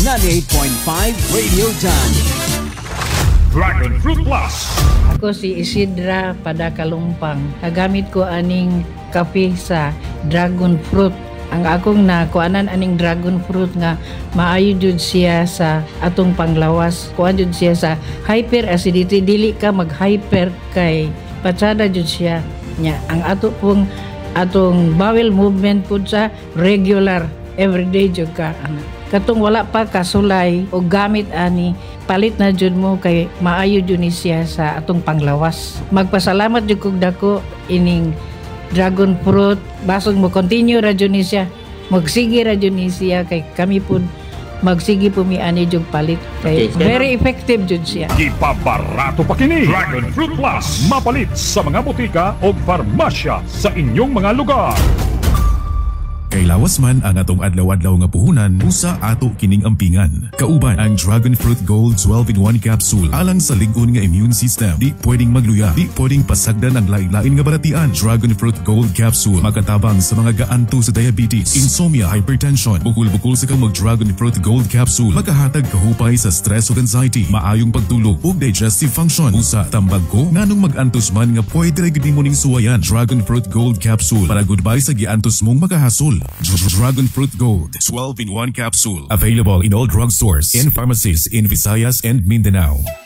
98.5 Radio Done. Dragon Fruit Plus. Ako si Isidra Padakalumpang. Nagamit ko aning kape sa dragon fruit. Ang akong nakuanan aning dragon fruit nga maayo jud siya sa atong panglawas. Kuan jud siya sa hyperacidity, dili ka mag-hyper kay patsada jud siya. Nya ang atong bowel movement pud sa regular everyday jud ka. Katong wala pa kasulay o gamit ani, palit na jud mo kay maayo jud ni siya sa atong panglawas. Magpasalamat jud kog dako ining dragon fruit, basog mo continue ra jud ni siya. Magsige ra jud ni siya kay kami pud magsige pumiani jud palit kay very effective jud siya. Ipabarato pa kini Dragon Fruit Plus. Mapalit sa mga botika o farmasya sa inyong mga lugar. Kay lawas man ang atong adlaw-adlaw nga puhunan, usa ato kining ampingan. Kauban ang Dragon Fruit Gold 12-in-1 capsule alang sa lig-on nga immune system. Di pwedeng magluya, di pwedeng pasagdan ang lain-lain nga balatian. Dragon Fruit Gold capsule makatabang sa mga gaanto sa diabetes, insomnia, hypertension. Bukul-bukul sa kang mag-Dragon Fruit Gold capsule, makahatag kahupay sa stress ug anxiety, maayong pagtulog ug digestive function. Usa tambag ko nganong mag-antos man nga pwede ra gyud nimo ning suwayan. Dragon Fruit Gold capsule para goodbye sa giantos mong makahasol. Dragon Fruit Gold 12-in-1 capsule. Available in all drugstores and pharmacies in Visayas and Mindanao.